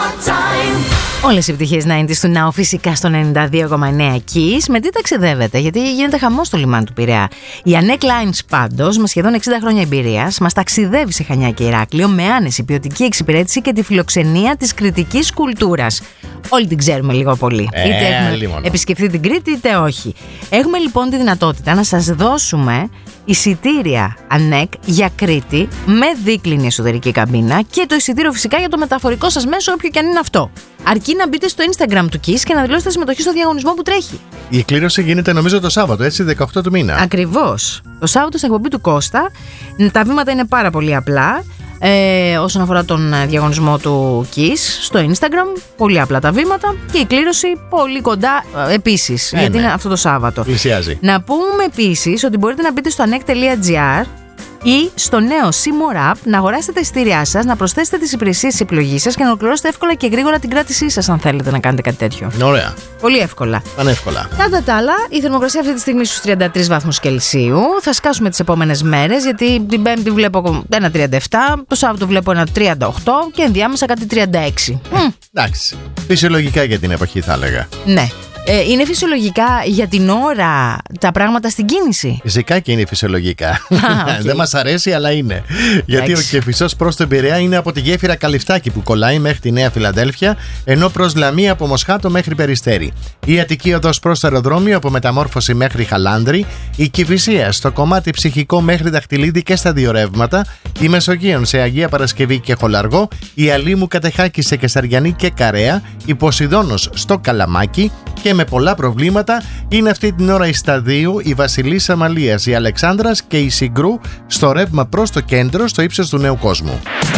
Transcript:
Όλες οι επιτυχίες 90's του Now φυσικά στο 92,9 Kiss. Με τι ταξιδεύετε, γιατί γίνεται χαμός στο λιμάνι του Πειραιά. Η Ανέκ Lines πάντως, με σχεδόν 60 χρόνια εμπειρίας, μας ταξιδεύει σε Χανιά και Ηράκλειο με άνεση, ποιοτική εξυπηρέτηση και τη φιλοξενία της κρητικής κουλτούρας. Όλοι την ξέρουμε λίγο πολύ. Είτε έχουμε επισκεφθεί την Κρήτη, είτε όχι. Έχουμε λοιπόν τη δυνατότητα να σας δώσουμε εισιτήρια Ανέκ για Κρήτη με δίκλινη εσωτερική καμπίνα και το εισιτήριο φυσικά για το μεταφορικό σας μέσο, όποιο και αν είναι αυτό. Αρκεί να μπείτε στο Instagram του Kiss και να δηλώσετε συμμετοχή στο διαγωνισμό που τρέχει. Η εκκλήρωση γίνεται νομίζω το Σάββατο, έτσι, 18 του μήνα. Ακριβώς. Το Σάββατο στην εκπομπή του Κώστα. Τα βήματα είναι πάρα πολύ απλά. Όσον αφορά τον διαγωνισμό του Kiss στο Instagram, πολύ απλά τα βήματα και η κλήρωση πολύ κοντά επίσης, γιατί είναι αυτό το Σάββατο. Πλησιάζει. Να πούμε επίσης ότι μπορείτε να μπείτε στο anek.gr ή στο νέο Seymour App να αγοράσετε τα εισιτήριά σας, να προσθέσετε τις υπηρεσίες της επιλογής σας και να ολοκληρώσετε εύκολα και γρήγορα την κράτησή σας, αν θέλετε να κάνετε κάτι τέτοιο. Ωραία. Πολύ εύκολα. Πανεύκολα. Κατά τα άλλα, η θερμοκρασία αυτή τη στιγμή στους 33 βαθμούς Κελσίου. Θα σκάσουμε τις επόμενες μέρες, γιατί την Πέμπτη βλέπω ένα 37, το Σάββατο βλέπω ένα 38 και ενδιάμεσα κάτι 36. Εντάξει. Φυσιολογικά για την εποχή, θα έλεγα. Ναι. Είναι φυσιολογικά για την ώρα τα πράγματα στην κίνηση. Φυσικά και είναι φυσιολογικά. Δεν μας αρέσει, αλλά είναι. Γιατί ο Κεφισός προς τον Πειραιά είναι από τη γέφυρα Καλυφτάκη που κολλάει μέχρι τη Νέα Φιλαδέλφια, ενώ προς Λαμία από Μοσχάτο μέχρι Περιστέρι. Η Αττική οδός προς το αεροδρόμιο από Μεταμόρφωση μέχρι Χαλάνδρη. Η Κηφισία στο κομμάτι Ψυχικό μέχρι Δαχτυλίδη και στα δύο ρεύματα. Η Μεσογείων σε Αγία Παρασκευή και Χολαργό. Η Αλήμου Κατεχάκη σε Κεσαριανή και Καρέα. Η Ποσειδώνος στο Καλαμάκι. Και με πολλά προβλήματα είναι αυτή την ώρα η Σταδίου, η Βασιλίσσα Μαλίας, η Αλεξάνδρας και η Συγκρού στο ρεύμα προς το κέντρο στο ύψος του Νέου Κόσμου.